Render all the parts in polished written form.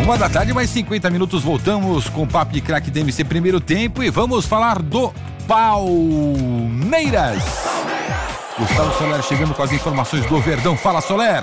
Uma da tarde, mais 50 minutos, voltamos com o Papo de Craque DMC primeiro tempo e vamos falar do Palmeiras. Gustavo Soler chegando com as informações do Verdão. Fala, Soler!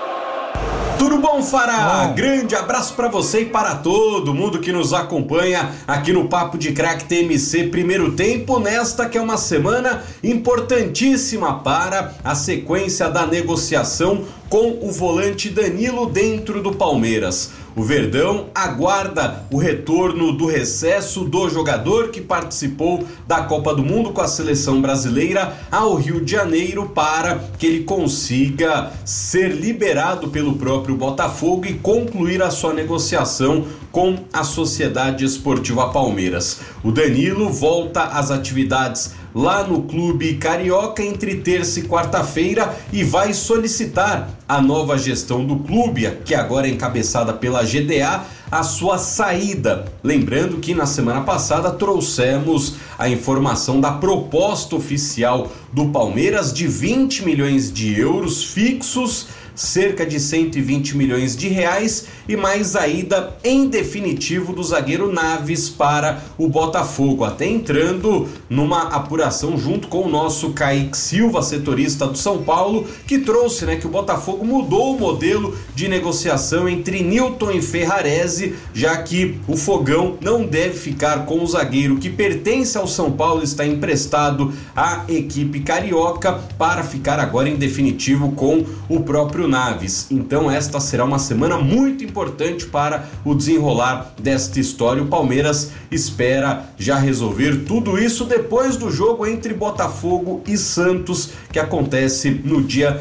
Tudo bom, Fará? Grande abraço para você e para todo mundo que nos acompanha aqui no Papo de Craque TMC primeiro tempo, nesta que é uma semana importantíssima para a sequência da negociação com o volante Danilo dentro do Palmeiras. O Verdão aguarda o retorno do recesso do jogador que participou da Copa do Mundo com a seleção brasileira ao Rio de Janeiro para que ele consiga ser liberado pelo próprio Botafogo e concluir a sua negociação com a Sociedade Esportiva Palmeiras. O Danilo volta às atividades lá no clube carioca entre terça e quarta-feira e vai solicitar a nova gestão do clube, que agora é encabeçada pela GDA, a sua saída. Lembrando que na semana passada trouxemos a informação da proposta oficial do Palmeiras de 20 milhões de euros fixos, cerca de 120 milhões de reais e mais a ida em definitivo do zagueiro Naves para o Botafogo, até entrando numa apuração junto com o nosso Kaique Silva, setorista do São Paulo, que trouxe, que o Botafogo mudou o modelo de negociação entre Nilton e Ferrarese, já que o Fogão não deve ficar com o zagueiro que pertence ao São Paulo, está emprestado à equipe carioca para ficar agora em definitivo com o próprio Naves. Então esta será uma semana muito importante para o desenrolar desta história. O Palmeiras espera já resolver tudo isso depois do jogo entre Botafogo e Santos, que acontece no dia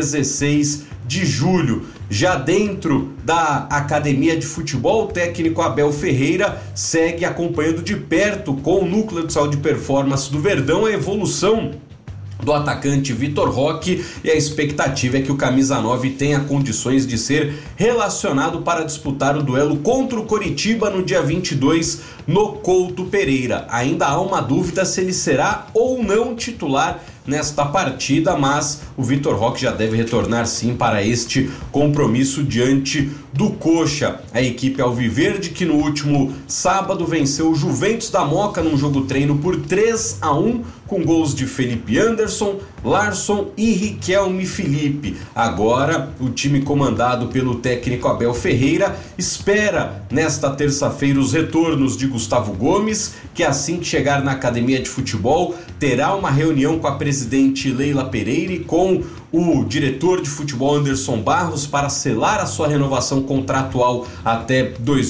16 de julho. Já dentro da academia de futebol, o técnico Abel Ferreira segue acompanhando de perto com o núcleo de saúde e performance do Verdão a evolução do atacante Vitor Roque, e a expectativa é que o camisa 9 tenha condições de ser relacionado para disputar o duelo contra o Coritiba no dia 22 no Couto Pereira. Ainda há uma dúvida se ele será ou não titular nesta partida, mas o Vitor Roque já deve retornar sim para este compromisso diante do Coxa. A equipe alviverde, que no último sábado venceu o Juventus da Moca num jogo-treino por 3-1, com gols de Felipe Anderson, Larson e Riquelme Felipe. Agora, o time comandado pelo técnico Abel Ferreira espera nesta terça-feira os retornos de Gustavo Gomes, que assim que chegar na academia de futebol terá uma reunião com a presidente Leila Pereira e com o diretor de futebol Anderson Barros para selar a sua renovação contratual até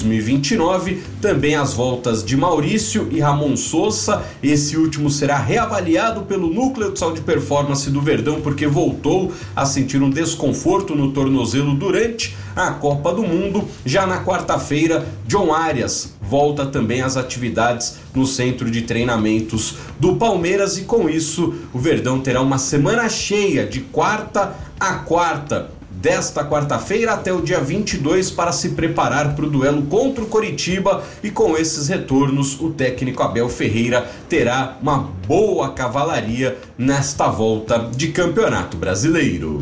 2029. Também as voltas de Maurício e Ramon Sousa. Esse último será reavaliado pelo núcleo de saúde e performance do Verdão, porque voltou a sentir um desconforto no tornozelo durante a Copa do Mundo. Já na quarta-feira, John Arias volta também às atividades no centro de treinamentos do Palmeiras, e com isso o Verdão terá uma semana cheia de quarta a quarta, desta quarta-feira até o dia 22, para se preparar para o duelo contra o Coritiba, e com esses retornos o técnico Abel Ferreira terá uma boa cavalaria nesta volta de Campeonato Brasileiro.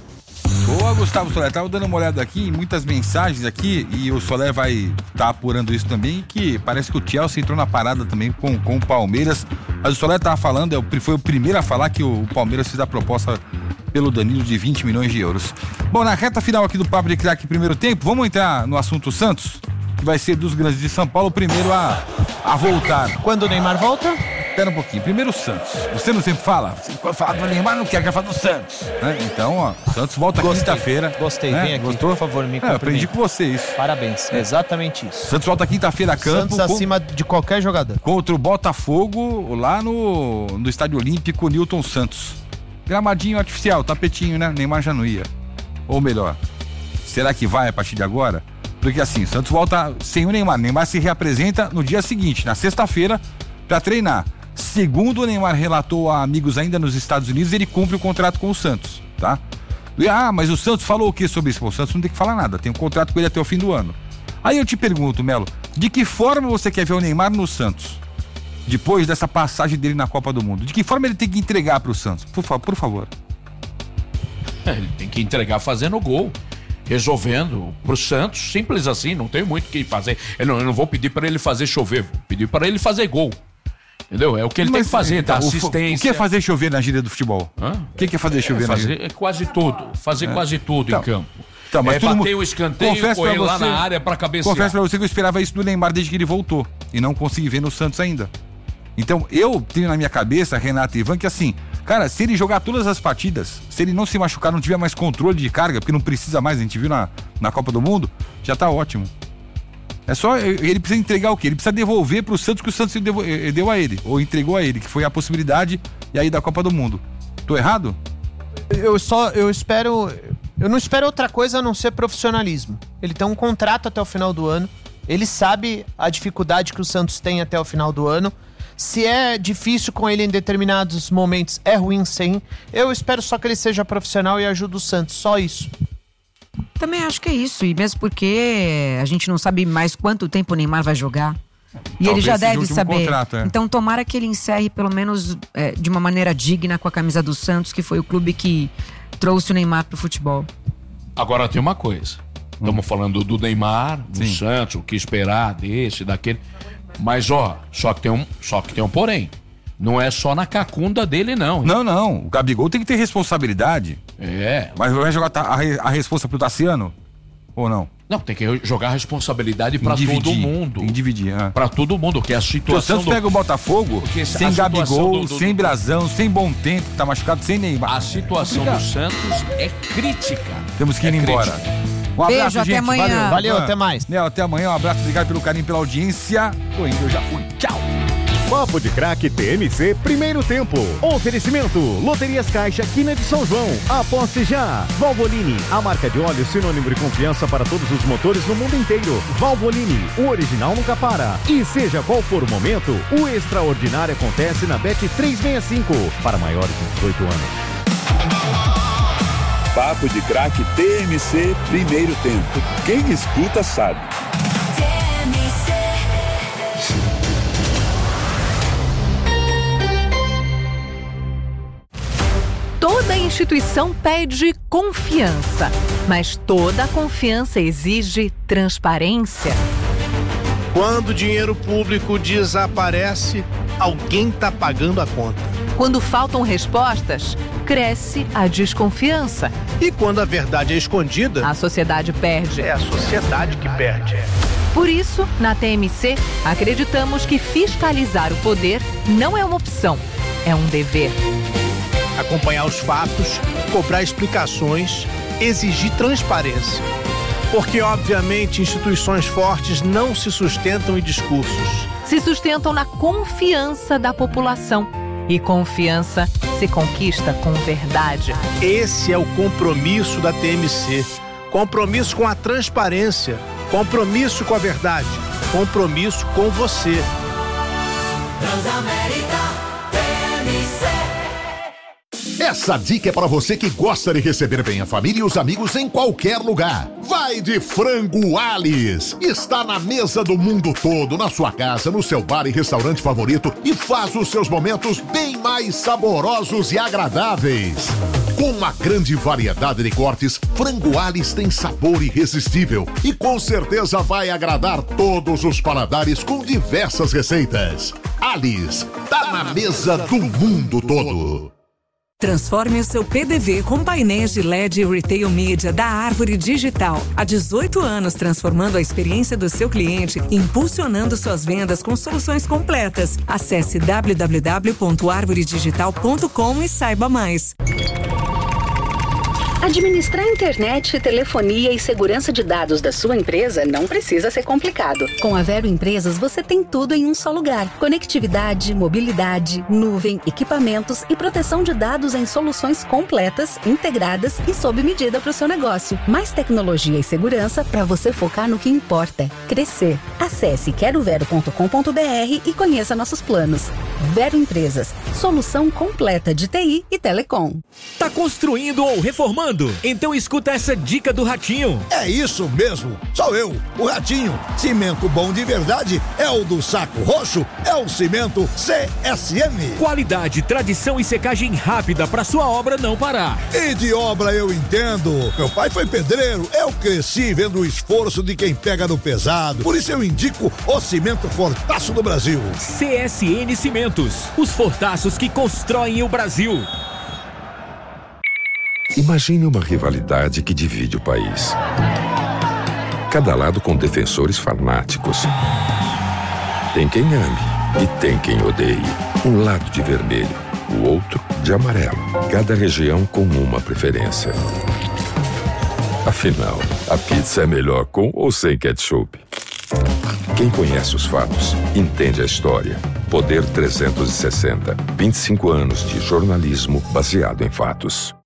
Boa, Gustavo Soler, tava dando uma olhada aqui, muitas mensagens aqui, e o Soler vai estar apurando isso também, que parece que o Chelsea entrou na parada também com o Palmeiras, mas o Soler tava falando, foi o primeiro a falar que o Palmeiras fez a proposta pelo Danilo de 20 milhões de euros. Bom, na reta final aqui do Papo de Craque primeiro tempo, vamos entrar no assunto Santos, que vai ser dos grandes de São Paulo o primeiro a voltar. Quando o Neymar volta? Espera um pouquinho. Primeiro o Santos. Você não sempre fala? Quando fala do Neymar, não quer falar do Santos. Então, o Santos volta quinta-feira. Gostei, vem aqui. Gostou? Por favor, me cumprimenta. Eu aprendi com você isso. Parabéns, exatamente isso. Santos volta quinta-feira a campo. Santos acima de qualquer jogador. Contra o Botafogo, lá no Estádio Olímpico Nilton Santos. Gramadinho artificial, tapetinho, né? Neymar já não ia. Ou melhor, será que vai a partir de agora? Porque assim, o Santos volta sem o Neymar. Neymar se reapresenta no dia seguinte, na sexta-feira, para treinar. Segundo o Neymar relatou a amigos ainda nos Estados Unidos, ele cumpre o contrato com o Santos, tá? Mas o Santos falou o que sobre isso? O Santos não tem que falar nada, tem um contrato com ele até o fim do ano. Aí eu te pergunto, Melo, de que forma você quer ver o Neymar no Santos? Depois dessa passagem dele na Copa do Mundo, de que forma ele tem que entregar pro Santos? Por favor. Ele tem que entregar fazendo gol. resolvendo pro Santos, simples assim, não tem muito o que fazer. Eu não vou pedir para ele fazer chover, vou pedir para ele fazer gol. Entendeu? É o que ele tem que fazer, então, dar assistência. O que é fazer chover na gíria do futebol? O que é fazer chover na gíria? Quase tudo, quase tudo em campo. Então, mas bater o escanteio, correr lá na área pra cabecear. Confesso pra você que eu esperava isso do Neymar desde que ele voltou. E não consegui ver no Santos ainda. Então, eu tenho na minha cabeça, Renato e Ivan, que assim, cara, se ele jogar todas as partidas, se ele não se machucar, não tiver mais controle de carga, porque não precisa mais, a gente viu na Copa do Mundo, já tá ótimo. É só, ele precisa entregar o quê? Ele precisa devolver pro Santos que o Santos deu a ele, ou entregou a ele, que foi a possibilidade e aí da Copa do Mundo. Tô errado? Eu não espero outra coisa a não ser profissionalismo. Ele tem um contrato até o final do ano, ele sabe a dificuldade que o Santos tem até o final do ano. Se é difícil com ele em determinados momentos, é ruim sim. Eu espero só que ele seja profissional e ajude o Santos, só isso. Também acho que é isso, e mesmo porque a gente não sabe mais quanto tempo o Neymar vai jogar. E ele já deve saber. Contrato, Então tomara que ele encerre pelo menos de uma maneira digna com a camisa do Santos, que foi o clube que trouxe o Neymar pro futebol. Agora tem uma coisa. Estamos falando do Neymar, do Santos, o que esperar desse, daquele. Mas só que tem um porém. Não é só na cacunda dele, não. Não. O Gabigol tem que ter responsabilidade. Mas vai jogar a responsa pro Tassiano? Ou não? Não, tem que jogar a responsabilidade pra todo mundo. Tem que dividir, Pra todo mundo, que é a situação. O Santos pega o Botafogo sem Gabigol, sem Brazão, sem Bom Tempo, que tá machucado, sem Neymar. A situação do Santos é crítica. Temos que ir embora. Um abraço, beijo, gente. até amanhã. Valeu, até mais. Até amanhã, um abraço, obrigado pelo carinho, pela audiência. Tô indo, eu já fui. Tchau. Papo de Craque TMC Primeiro Tempo. Oferecimento Loterias Caixa Quina de São João. Aposte já. Valvoline, a marca de óleo sinônimo de confiança para todos os motores no mundo inteiro. Valvoline, o original nunca para. E seja qual for o momento, o extraordinário acontece na Bet 365 para maiores de 18 anos. Papo de Craque TMC Primeiro Tempo. Quem escuta sabe. Toda instituição pede confiança, mas toda confiança exige transparência. Quando o dinheiro público desaparece, alguém está pagando a conta. Quando faltam respostas, cresce a desconfiança. E quando a verdade é escondida, a sociedade perde. É a sociedade que perde. Por isso, na TMC, acreditamos que fiscalizar o poder não é uma opção, é um dever. Acompanhar os fatos, cobrar explicações, exigir transparência. Porque, obviamente, instituições fortes não se sustentam em discursos. Se sustentam na confiança da população. E confiança se conquista com verdade. Esse é o compromisso da TMC. Compromisso com a transparência. Compromisso com a verdade. Compromisso com você. Transamérica TMC. Essa dica é para você que gosta de receber bem a família e os amigos em qualquer lugar. Vai de Frango Alice. Está na mesa do mundo todo, na sua casa, no seu bar e restaurante favorito e faz os seus momentos bem mais saborosos e agradáveis. Com uma grande variedade de cortes, Frango Alice tem sabor irresistível e com certeza vai agradar todos os paladares com diversas receitas. Alice, tá na mesa do mundo todo. Transforme o seu PDV com painéis de LED e Retail Media da Árvore Digital. Há 18 anos transformando a experiência do seu cliente e impulsionando suas vendas com soluções completas. Acesse www.arvoredigital.com e saiba mais. Administrar internet, telefonia e segurança de dados da sua empresa não precisa ser complicado. Com a Vero Empresas, você tem tudo em um só lugar. Conectividade, mobilidade, nuvem, equipamentos e proteção de dados em soluções completas, integradas e sob medida para o seu negócio. Mais tecnologia e segurança para você focar no que importa: crescer. Acesse querovero.com.br e conheça nossos planos. Vero Empresas, solução completa de TI e telecom. Tá construindo ou reformando? Então escuta essa dica do Ratinho. É isso mesmo, sou eu, o Ratinho. Cimento bom de verdade é o do Saco Roxo, é o cimento CSN. Qualidade, tradição e secagem rápida para sua obra não parar. E de obra eu entendo. Meu pai foi pedreiro, eu cresci vendo o esforço de quem pega no pesado. Por isso eu indico o cimento Fortaço do Brasil. CSN Cimentos, os fortaços que constroem o Brasil. Imagine uma rivalidade que divide o país. Cada lado com defensores fanáticos. Tem quem ame e tem quem odeie. Um lado de vermelho, o outro de amarelo. Cada região com uma preferência. Afinal, a pizza é melhor com ou sem ketchup? Quem conhece os fatos, entende a história. Poder 360. 25 anos de jornalismo baseado em fatos.